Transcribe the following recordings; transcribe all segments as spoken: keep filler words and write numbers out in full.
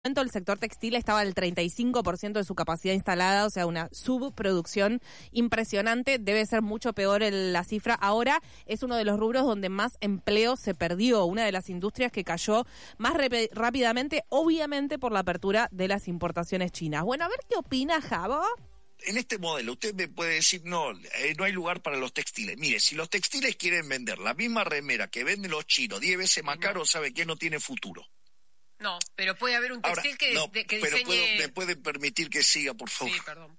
el sector textil estaba al treinta y cinco por ciento de su capacidad instalada, o sea, una subproducción impresionante. Debe ser mucho peor el, la cifra. Ahora es uno de los rubros donde más empleo se perdió, una de las industrias que cayó más rep- rápidamente, obviamente por la apertura de las importaciones chinas. Bueno, a ver qué opina Javo. En este modelo usted me puede decir, no, eh, no hay lugar para los textiles. Mire, si los textiles quieren vender la misma remera que venden los chinos diez veces más caro, ¿sabe qué? No tiene futuro. No, pero puede haber un textil. Ahora, que, no, de, que pero diseñe... puedo, ¿me puede permitir que siga, por favor? Sí, perdón.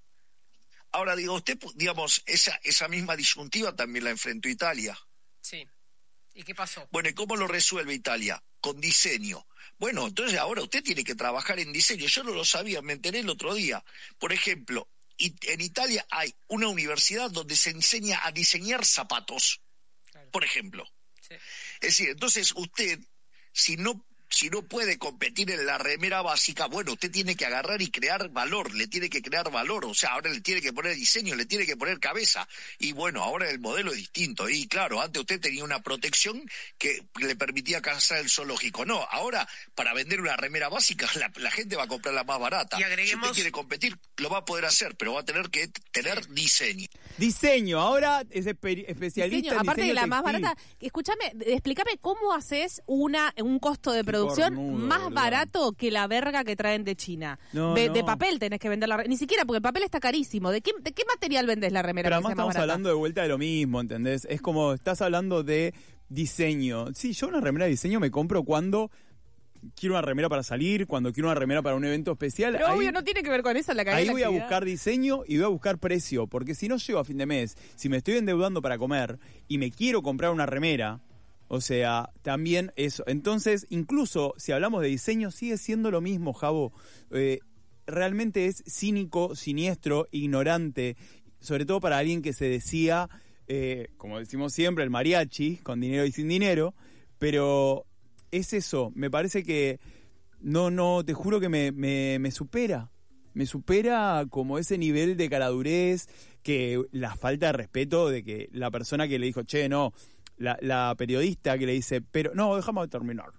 Ahora, digo, usted, digamos, esa, esa misma disyuntiva también la enfrentó Italia. Sí. ¿Y qué pasó? Bueno, ¿y cómo lo resuelve Italia? Con diseño. Bueno, entonces ahora usted tiene que trabajar en diseño. Yo no lo sabía, me enteré el otro día. Por ejemplo, en Italia hay una universidad donde se enseña a diseñar zapatos, claro. Por ejemplo. Sí. Es decir, entonces usted, si no... Si no puede competir en la remera básica, bueno, usted tiene que agarrar y crear valor, le tiene que crear valor, o sea, ahora le tiene que poner diseño, le tiene que poner cabeza, y bueno, ahora el modelo es distinto, y claro, antes usted tenía una protección que le permitía cazar el zoológico, no, ahora, para vender una remera básica, la, la gente va a comprar la más barata. Y agreguemos... Si usted quiere competir, lo va a poder hacer, pero va a tener que tener sí. diseño. Diseño, ahora es espe- especialista diseño, en aparte diseño de la textil. Más barata, escúchame, explícame cómo haces una un costo de producción cornudo, más boludo. Barato que la verga que traen de China. No, de, no. de papel tenés que vender la remera, ni siquiera porque el papel está carísimo. ¿De qué, de qué material vendes la remera? Pero que además sea más estamos barata? hablando de vuelta de lo mismo, ¿entendés? Es como, estás hablando de diseño. Sí, yo una remera de diseño me compro cuando quiero una remera para salir, cuando quiero una remera para un evento especial. Pero ahí, obvio, no tiene que ver con eso la calidad. Ahí voy a buscar diseño y voy a buscar precio, porque si no llego a fin de mes, si me estoy endeudando para comer y me quiero comprar una remera, o sea, también eso. Entonces, incluso si hablamos de diseño, sigue siendo lo mismo, Javo. Eh, realmente es cínico, siniestro, ignorante, sobre todo para alguien que se decía, eh, como decimos siempre, el mariachi, con dinero y sin dinero, pero es eso, me parece que no, no, te juro que me, me, me supera. Me supera como ese nivel de caradurez, que la falta de respeto de que la persona que le dijo, che, no, la, la periodista que le dice, pero no, déjame terminar.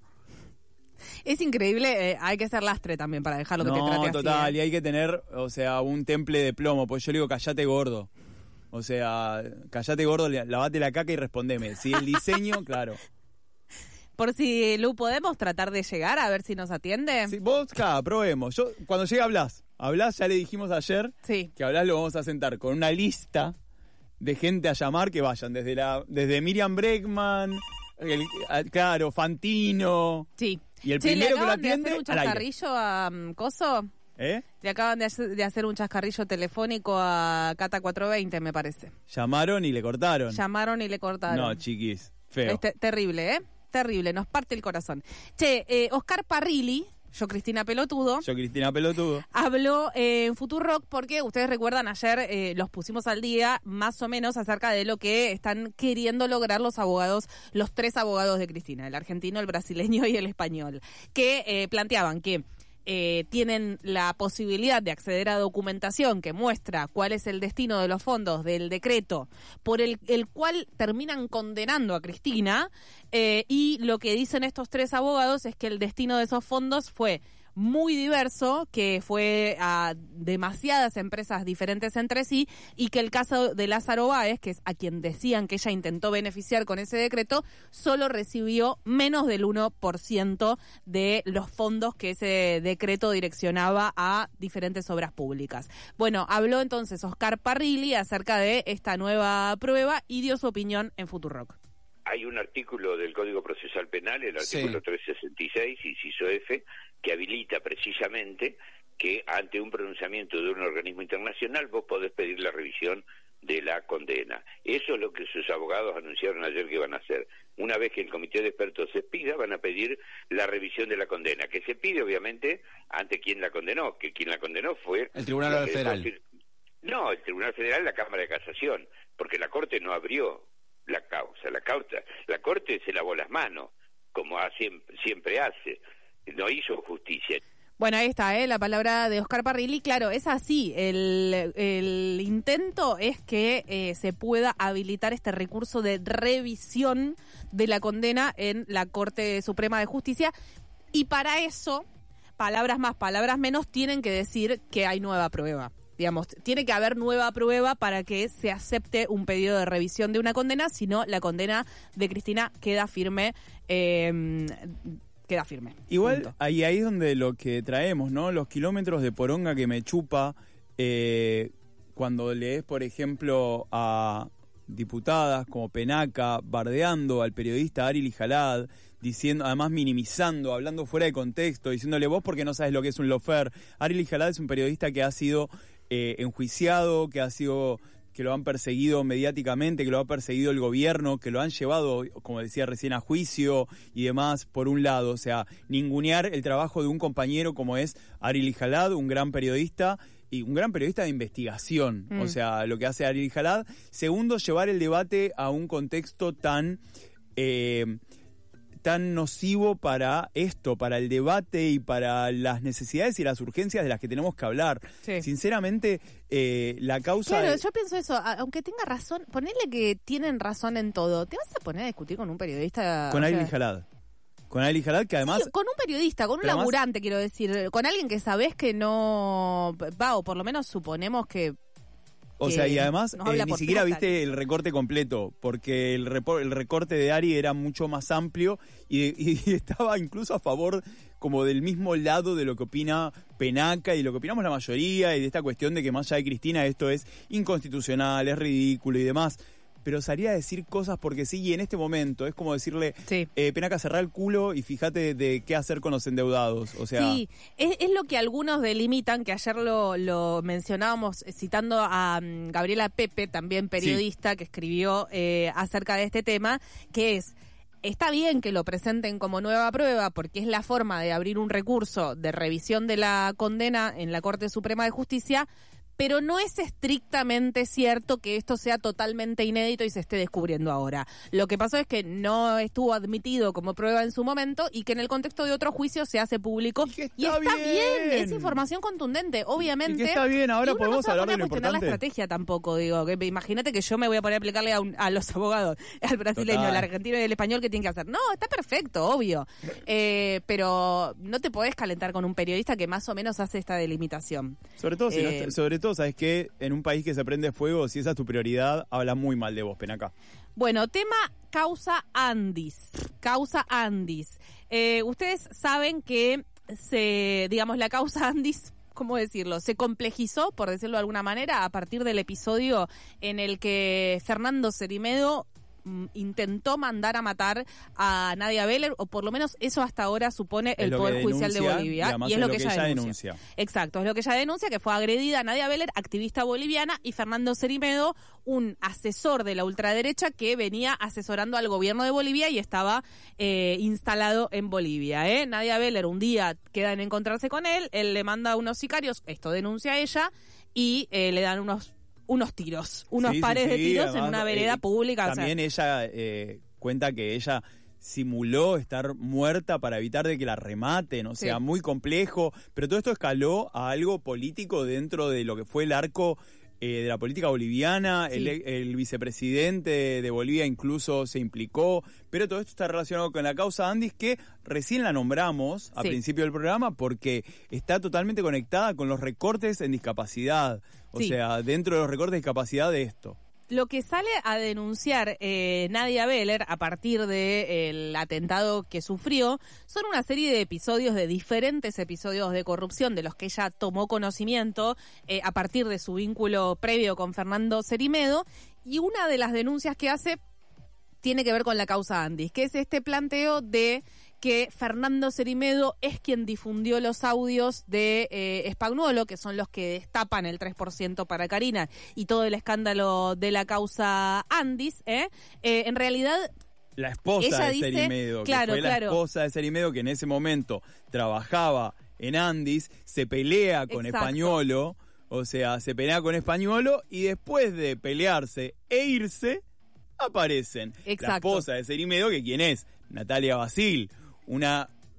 Es increíble, eh, hay que ser lastre también para dejarlo que no, te trate así. No, total, ¿eh? Y hay que tener, o sea, un temple de plomo, pues yo le digo, callate gordo. O sea, callate gordo, lavate la caca y respondeme. Si el diseño, claro. Por si, Lu, ¿podemos tratar de llegar a ver si nos atiende? Sí, vos, acá, probemos. Yo, cuando llegue hablás. Hablás, ya le dijimos ayer sí. que hablás lo vamos a sentar con una lista de gente a llamar que vayan. Desde la desde Miriam Bregman, el, claro, Fantino. Sí. Y el che, primero ¿le que lo acaban de atiende, hacer un chascarrillo a um, Coso? ¿Eh? Le acaban de hacer, de hacer un chascarrillo telefónico a Cata cuatrocientos veinte, me parece. Llamaron y le cortaron. Llamaron y le cortaron. No, chiquis, feo. Es te- terrible, ¿eh? Terrible, nos parte el corazón. Che, eh, Oscar Parrilli, yo Cristina Pelotudo. Yo Cristina Pelotudo. Habló eh, en Futurock porque ustedes recuerdan ayer eh, los pusimos al día más o menos acerca de lo que están queriendo lograr los abogados, los tres abogados de Cristina, el argentino, el brasileño y el español, que eh, planteaban que Eh, tienen la posibilidad de acceder a documentación que muestra cuál es el destino de los fondos del decreto por el, el cual terminan condenando a Cristina, eh, y lo que dicen estos tres abogados es que el destino de esos fondos fue muy diverso, que fue a demasiadas empresas diferentes entre sí, y que el caso de Lázaro Báez, que es a quien decían que ella intentó beneficiar con ese decreto, solo recibió menos del uno por ciento de los fondos que ese decreto direccionaba a diferentes obras públicas. Bueno, habló entonces Oscar Parrilli acerca de esta nueva prueba y dio su opinión en Futurock. Hay un artículo del Código Procesal Penal, el artículo sí. trescientos sesenta y seis, inciso F, que habilita precisamente que ante un pronunciamiento de un organismo internacional vos podés pedir la revisión de la condena. Eso es lo que sus abogados anunciaron ayer que van a hacer. Una vez que el comité de expertos se pida, van a pedir la revisión de la condena, que se pide obviamente ante quien la condenó, que quien la condenó fue... El Tribunal Federal. No, el Tribunal Federal, la Cámara de Casación, porque la Corte no abrió la causa, la causa, la Corte se lavó las manos, como hace, siempre hace, no hizo justicia. Bueno, ahí está, ¿eh? La palabra de Oscar Parrilli. Claro, es así, el, el intento es que eh, se pueda habilitar este recurso de revisión de la condena en la Corte Suprema de Justicia, y para eso palabras más, palabras menos, tienen que decir que hay nueva prueba. Digamos, tiene que haber nueva prueba para que se acepte un pedido de revisión de una condena, si no, la condena de Cristina queda firme, eh, queda firme. Igual, ahí, ahí es donde lo que traemos, ¿no? Los kilómetros de poronga que me chupa, eh, cuando lees, por ejemplo, a diputadas como Penaca bardeando al periodista Ari Lijalad, diciendo, además minimizando, hablando fuera de contexto, diciéndole vos porque no sabes lo que es un lofer. Ari Lijalad es un periodista que ha sido eh, enjuiciado, que ha sido, que lo han perseguido mediáticamente, que lo ha perseguido el gobierno, que lo han llevado, como decía recién, a juicio y demás, por un lado. O sea, ningunear el trabajo de un compañero como es Ari Lijalad, un gran periodista, y un gran periodista de investigación, mm. o sea, lo que hace Ari Lijalad. Segundo, llevar el debate a un contexto tan eh, tan nocivo para esto, para el debate y para las necesidades y las urgencias de las que tenemos que hablar. Sí. Sinceramente, eh, la causa... Claro, de... yo pienso eso, aunque tenga razón, ponerle que tienen razón en todo, ¿te vas a poner a discutir con un periodista? Con Ari Lijalad. Con Ari Lijalad, que además... Sí, con un periodista, con un laburante, además, quiero decir, con alguien que sabés que no... Va, o por lo menos suponemos que... O sea, y además eh, ni siquiera plata, viste el recorte completo, porque el, repor, el recorte de Ari era mucho más amplio y, y, y estaba incluso a favor como del mismo lado de lo que opina Penaca y lo que opinamos la mayoría, y de esta cuestión de que más allá de Cristina esto es inconstitucional, es ridículo y demás. Pero salía a decir cosas porque sí, y en este momento es como decirle, sí. eh, Penaca, cerrá el culo y fíjate de qué hacer con los endeudados. O sea, sí, es, es lo que algunos delimitan, que ayer lo, lo mencionábamos citando a um, Gabriela Pepe, también periodista, sí. que escribió eh, acerca de este tema, que es... Está bien que lo presenten como nueva prueba porque es la forma de abrir un recurso de revisión de la condena en la Corte Suprema de Justicia, pero no es estrictamente cierto que esto sea totalmente inédito y se esté descubriendo ahora. Lo que pasó es que no estuvo admitido como prueba en su momento y que en el contexto de otro juicio se hace público. Y, está, y está bien. bien, es información contundente, obviamente. Y que está bien, ahora podemos no hablar de lo importante. No la estrategia tampoco, digo. Que imagínate que yo me voy a poner a aplicarle a, un, a los abogados, al brasileño, Total. al argentino y al español, ¿qué tienen que hacer? No, está perfecto, obvio. Eh, pero no te podés calentar con un periodista que más o menos hace esta delimitación. Sobre todo, si eh, no, sobre todo sabes que en un país que se prende fuego, si esa es tu prioridad, habla muy mal de vos, Penaca. Bueno, tema causa Andis. Causa Andis. Eh, ustedes saben que se, digamos, la causa Andis, ¿cómo decirlo? Se complejizó, por decirlo de alguna manera, a partir del episodio en el que Fernando Cerimedo intentó mandar a matar a Nadia Beller, o por lo menos eso hasta ahora supone el Poder Judicial de Bolivia, y, y es lo, lo que, que ella denuncia. denuncia. Exacto, es lo que ella denuncia, que fue agredida Nadia Beller, activista boliviana, y Fernando Cerimedo, un asesor de la ultraderecha que venía asesorando al gobierno de Bolivia y estaba eh, instalado en Bolivia. ¿eh? Nadia Beller un día queda en encontrarse con él, él le manda a unos sicarios, esto denuncia a ella, y eh, le dan unos unos tiros, unos sí, pares sí, de sí, tiros además, en una vereda eh, pública. También o sea. ella eh, cuenta que ella simuló estar muerta para evitar de que la rematen, o sea, sí. muy complejo, pero todo esto escaló a algo político dentro de lo que fue el arco eh, de la política boliviana, sí. el, el vicepresidente de Bolivia incluso se implicó, pero todo esto está relacionado con la causa Andis, que recién la nombramos al sí. principio del programa porque está totalmente conectada con los recortes en discapacidad, o sí. sea, dentro de los recortes de discapacidad de esto. Lo que sale a denunciar eh, Nadia Beller a partir del atentado que sufrió son una serie de episodios, de diferentes episodios de corrupción de los que ella tomó conocimiento eh, a partir de su vínculo previo con Fernando Cerimedo, y una de las denuncias que hace tiene que ver con la causa Andis, que es este planteo de que Fernando Cerimedo es quien difundió los audios de eh, Spagnuolo, que son los que destapan el tres por ciento para Karina y todo el escándalo de la causa Andis. ¿eh? Eh, en realidad... La esposa de dice, Cerimedo, claro, que fue claro. la esposa de Cerimedo, que en ese momento trabajaba en Andis, se pelea con Exacto. Spagnuolo, o sea, se pelea con Spagnuolo y después de pelearse e irse, aparecen. Exacto. La esposa de Cerimedo, que quién es, Natalia Basil, una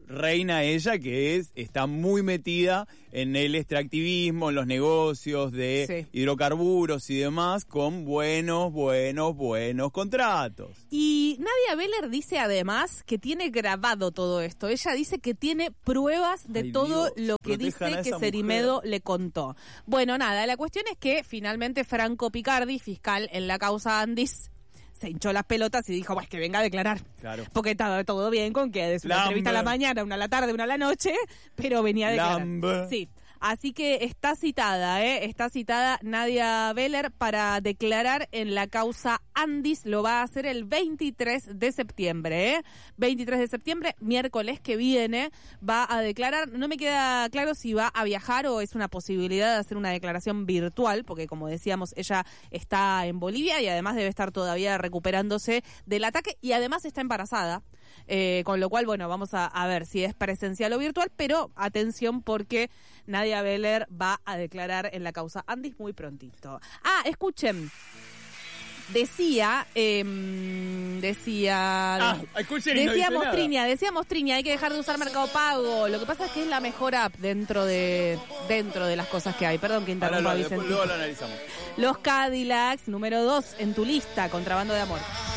reina ella, que es está muy metida en el extractivismo, en los negocios de sí. hidrocarburos y demás, con buenos, buenos, buenos contratos. Y Nadia Beller dice además que tiene grabado todo esto. Ella dice que tiene pruebas de Ay, todo Dios, lo que dice que Cerimedo mujer. le contó. Bueno, nada, la cuestión es que finalmente Franco Picardi, fiscal en la causa Andis, se hinchó las pelotas y dijo, pues que venga a declarar. Claro. Porque estaba todo bien con que de su entrevista a la mañana, una a la tarde, una a la noche, pero venía a declarar. Lambe. Sí. Así que está citada, ¿eh? Está citada Nadia Beller para declarar en la causa Andis. Lo va a hacer el veintitrés de septiembre, ¿eh? veintitrés de septiembre, miércoles que viene, va a declarar. No me queda claro si va a viajar o es una posibilidad de hacer una declaración virtual, porque como decíamos, ella está en Bolivia y además debe estar todavía recuperándose del ataque y además está embarazada. Eh, con lo cual, bueno, vamos a, a ver si es presencial o virtual, pero atención porque Nadia Beller va a declarar en la causa Andis muy prontito. Ah, escuchen. Decía, eh, decía, ah, escuchen y decía no Mostriña, decía Mostriña, hay que dejar de usar Mercado Pago. Lo que pasa es que es la mejor app dentro de dentro de las cosas que hay. Perdón que interrumpa, Vicente. Luego lo analizamos. Los Cadillacs, número dos en tu lista, Contrabando de Amor.